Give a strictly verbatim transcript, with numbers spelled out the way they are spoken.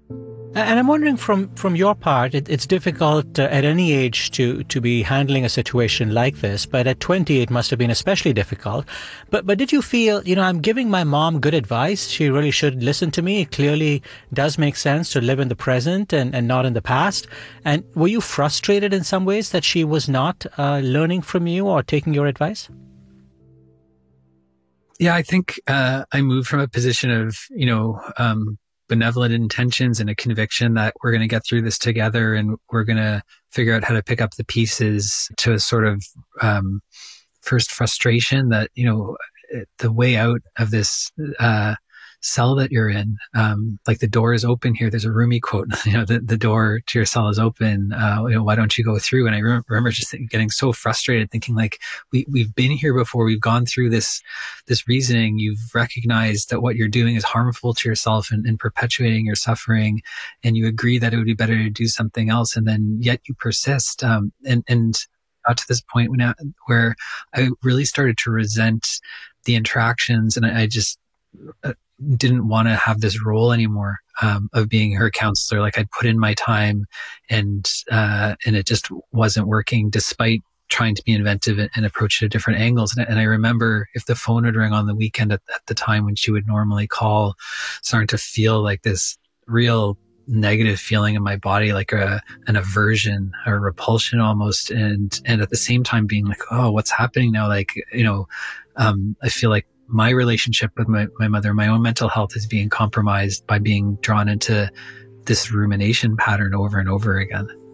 And I'm wondering from, from your part, it, it's difficult uh, at any age to, to be handling a situation like this, but at twenty, it must have been especially difficult. But, but did you feel, you know, I'm giving my mom good advice. She really should listen to me. It clearly does make sense to live in the present and, and not in the past. And were you frustrated in some ways that she was not uh, learning from you or taking your advice? Yeah, I think uh, I moved from a position of, you know, um, benevolent intentions and a conviction that we're going to get through this together and we're going to figure out how to pick up the pieces, to a sort of um, first frustration that, you know, the way out of this uh, cell that you're in, um, like the door is open here. There's a Rumi quote, you know, the, the door to your cell is open. Uh, you know, why don't you go through? And I remember, remember just getting so frustrated, thinking like, we, we've been here before. We've gone through this, this reasoning. You've recognized that what you're doing is harmful to yourself and, and perpetuating your suffering. And you agree that it would be better to do something else. And then yet you persist. Um, and, and got to this point when I, where I really started to resent the interactions. And I, I just, uh, didn't want to have this role anymore, um, of being her counselor. Like I'd put in my time and, uh, and it just wasn't working despite trying to be inventive and, and approach it at different angles. And, and I remember if the phone would ring on the weekend at, at the time when she would normally call, starting to feel like this real negative feeling in my body, like a, an aversion or repulsion almost. And, and at the same time being like, oh, what's happening now? Like, you know, um, I feel like my relationship with my, my mother, my own mental health is being compromised by being drawn into this rumination pattern over and over again.